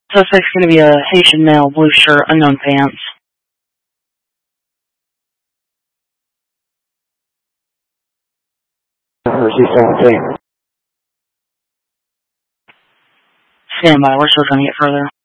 Suspect's going to be a Haitian male, blue shirt, unknown pants. RC-17. Stand by, we're still trying to get further.